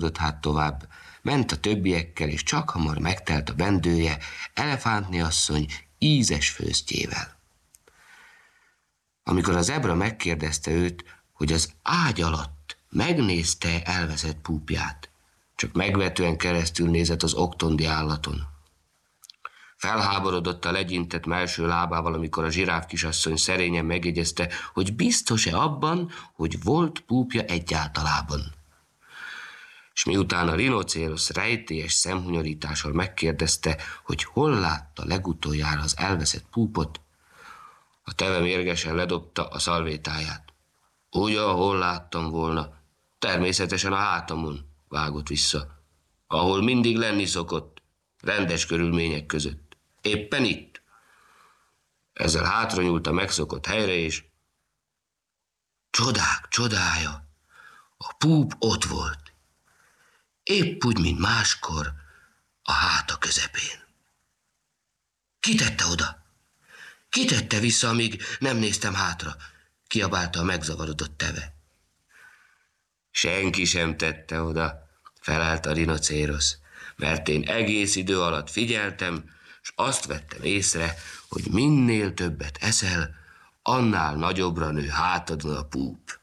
hát tovább, ment a többiekkel, és csak hamar megtelt a bendője Elefántné asszony ízes főztjével. Amikor a zebra megkérdezte őt, hogy az ágy alatt megnézte elveszett púpját, csak megvetően keresztül nézett az oktondi állaton. Felháborodott a legyintett mellső lábával, amikor a zsiráf kisasszony szerényen megjegyezte, hogy biztos-e abban, hogy volt púpja egyáltalában. És miután a rinocérosz rejtélyes szemhunyorítással megkérdezte, hogy hol látta legutoljára az elveszett púpot, a teve mérgesen ledobta a szalvétáját. Úgy, ahol láttam volna, természetesen a hátamon, vágott vissza, ahol mindig lenni szokott, rendes körülmények között. Éppen itt. Ezzel hátranyúlt a megszokott helyre, és csodák csodája, a púp ott volt. Épp úgy, mint máskor, a háta közepén. Ki tette oda? Ki tette vissza, amíg nem néztem hátra? Kiabálta a megzavarodott teve. Senki sem tette oda, felállt a rinocérosz, mert én egész idő alatt figyeltem, és azt vettem észre, hogy minél többet eszel, annál nagyobbra nő hátadon a púp.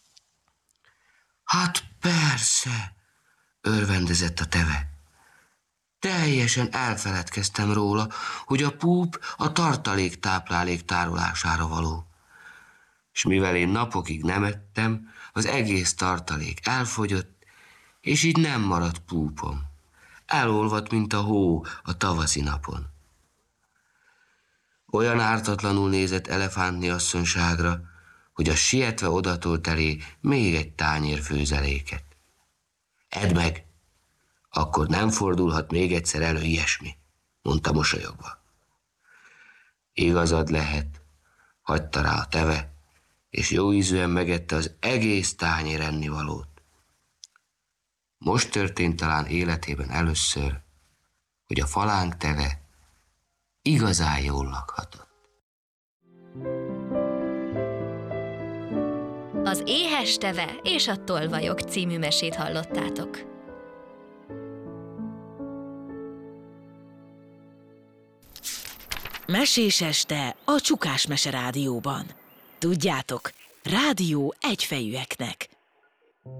Hát persze, örvendezett a teve. Teljesen elfeledkeztem róla, hogy a púp a tartalék-táplálék tárolására való. És mivel én napokig nem ettem, az egész tartalék elfogyott, és így nem maradt púpom. Elolvadt, mint a hó a tavaszi napon. Olyan ártatlanul nézett Elefántné asszonyságra, hogy a sietve odatolt elé még egy tányér főzeléket. Edd meg, akkor nem fordulhat még egyszer elő ilyesmi, mondta mosolyogva. Igazad lehet, hagyta rá a teve, és jóízűen megette az egész tányér ennivalót. Most történt talán életében először, hogy a falánk teve igazán jól lakhatott. Az éhes teve és a tolvajok című mesét hallottátok. Mesés este a Csukás Mese Rádióban. Tudjátok, rádió egyfejűeknek.